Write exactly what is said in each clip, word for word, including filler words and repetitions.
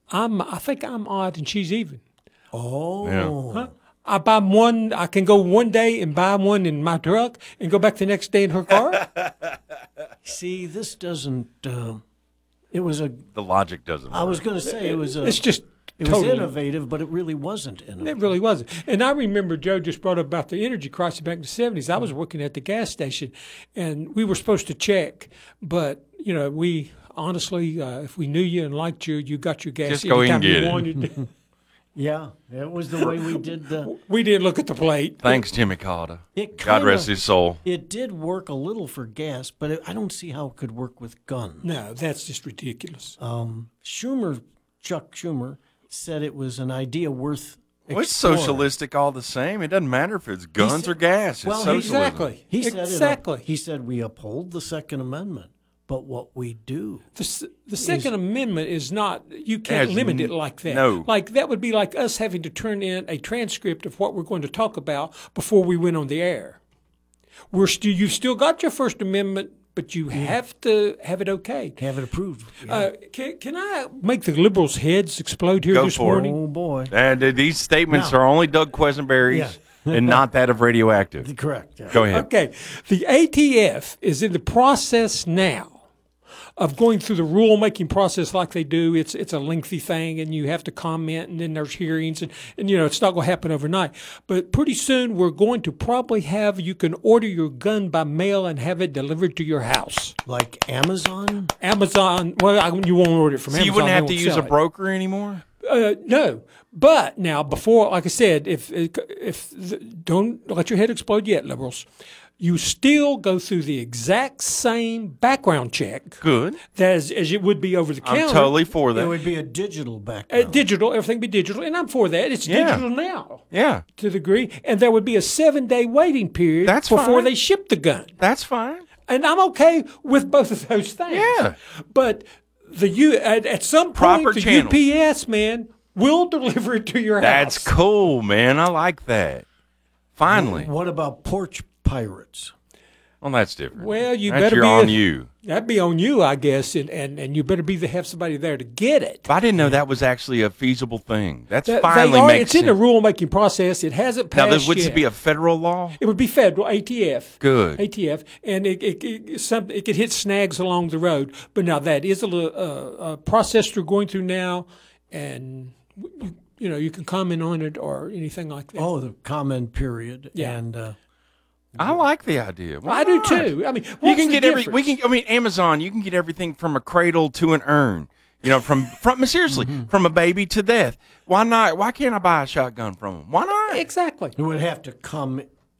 I'm, I think I'm odd and she's even. Oh. Yeah. Huh? I buy one, I can go one day and buy one in my truck and go back the next day in her car. See, this doesn't, uh, it was a, The logic doesn't I was work. going to say it was a, It's just it was totally, innovative, but it really wasn't innovative. It really wasn't. And I remember Joe just brought up about the energy crisis back in the seventies. I was working at the gas station, and we were supposed to check, but, you know, we honestly, uh, if we knew you and liked you, you got your gas Just go anytime and get you it. wanted. Yeah, it was the way we did the. We didn't look at the plate. Thanks, Jimmy Carter. It God kinda- rest his soul. It did work a little for gas, but it, I don't see how it could work with guns. No, that's just ridiculous. Um, Schumer, Chuck Schumer, said it was an idea worth. Well, it's exploring. socialistic all the same. It doesn't matter if it's guns said- or gas. It's well, socialism. Exactly. He said exactly. It, he said we uphold the Second Amendment, but what we do. The, s- the Second Amendment is not, you can't Has limit n- it like that. no. Like, that would be like us having to turn in a transcript of what we're going to talk about before we went on the air. We're still, you've still got your First Amendment, but you have to have it okay. Have it approved. Yeah. Uh, can, can I make the liberals' heads explode here Go this for it. morning? oh boy. And uh, these statements Now- are only Doug Quisenberry's Yeah. and not that of Radioactive. Correct. Yeah. Go ahead. Okay. The A T F is in the process now of going through the rulemaking process like they do. It's it's a lengthy thing, and you have to comment, and then there's hearings, and, and you know, it's not going to happen overnight. But pretty soon we're going to probably have, you can order your gun by mail and have it delivered to your house. Like Amazon. Amazon, well, I, you won't order it from So Amazon. you wouldn't they have won't to use sell a it. broker anymore? Uh, no, but now before, like I said, if if the, don't let your head explode yet, liberals. You still go through the exact same background check Good. that as, as it would be over the counter. I'm totally for It that. would be a digital Uh, background. digital, everything be digital, and I'm for that. It's Yeah. digital now Yeah, to the degree, and there would be a seven-day waiting period That's before fine. they ship the gun, that's fine. and I'm okay with both of those things. Yeah. but the U at, at some point Proper the channels. U P S man will deliver it to your That's house. cool, man. I like that. Finally. What about porch pirates? Well, that's different. Well, you that's better you're be on a- you. That'd be on you, I guess, and, and, and you better be to have somebody there to get it. But I didn't know that was actually a feasible thing. That's That- finally they are, makes it's in the sense. rulemaking process. It hasn't Now, passed this, would this yet. be a federal law? It would be federal, A T F. Good. A T F, and it it, it, some, it could hit snags along the road. But now that is a, little, uh, a process they're going through now, and you, you know you can comment on it or anything like that. Oh, the comment period. Yeah. And uh, I like the idea. Why I do not? too. I mean, You what's can the get every. difference? We can. I mean, Amazon. You can get everything from a cradle to an urn. You know, from from seriously, Mm-hmm. from a baby to death. Why not? Why can't I buy a shotgun from them? Why not? Exactly. it would have to come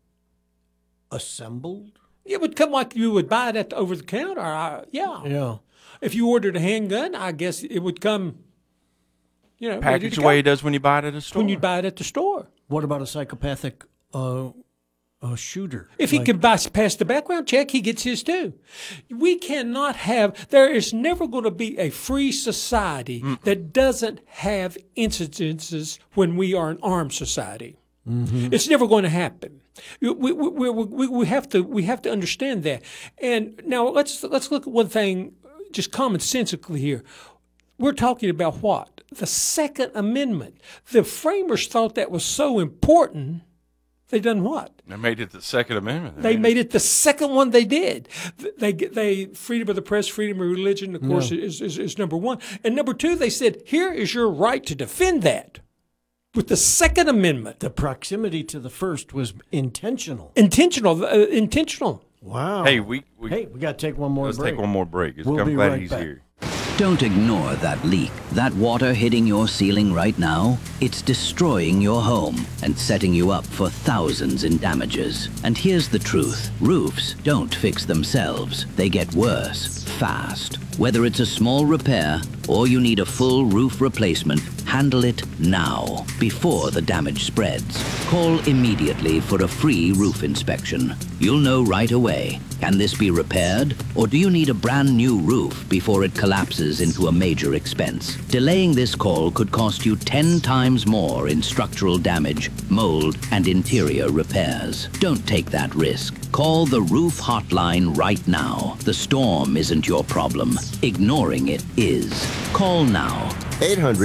assembled. It would come like you would buy it at the over the counter. I, yeah. Yeah. If you ordered a handgun, I guess it would come. You know, ready Package to the way go it does when you buy it at a store. when you buy it at the store. What about a psychopathic uh, uh, shooter? If he Like- can buy, pass the background check, he gets his too. We cannot have, there is never going to be a free society that doesn't have incidences when we are an armed society. It's never going to happen. We, we, we, we, we have to we have to understand that. And now let's let's look at one thing, just commonsensically here. We're talking about what? The Second Amendment. The framers thought that was so important. They done what? They made it the Second Amendment. They made it the second one they did. They they freedom of the press, freedom of religion, of course, is, is is number one. And number two, they said, here is your right to defend that with the Second Amendment. the proximity to the first was intentional. Intentional, uh, intentional. Wow. Hey, we, we Hey, we got to take one more let's break. take one more break. It's- We'll I'm be glad right he's back. here. Don't ignore that leak. That water hitting your ceiling right now, it's destroying your home and setting you up for thousands in damages. And here's the truth. Roofs don't fix themselves. They get worse, fast. Whether it's a small repair or you need a full roof replacement, handle it now, before the damage spreads. Call immediately for a free roof inspection. You'll know right away. Can this be repaired? Or do you need a brand new roof before it collapses into a major expense? Delaying this call could cost you ten times more in structural damage, mold, and interior repairs. Don't take that risk. Call the Roof Hotline right now. The storm isn't your problem. Ignoring it is. Call now. eight hundred